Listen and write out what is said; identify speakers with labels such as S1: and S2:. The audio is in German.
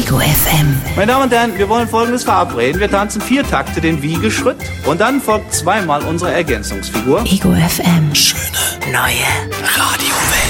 S1: Ego FM.
S2: Meine Damen und Herren, wir wollen Folgendes verabreden. Wir tanzen 4 Takte den Wiegeschritt und dann folgt 2-mal unsere Ergänzungsfigur.
S1: Ego FM.
S3: Schöne
S1: neue
S3: Radiowelt.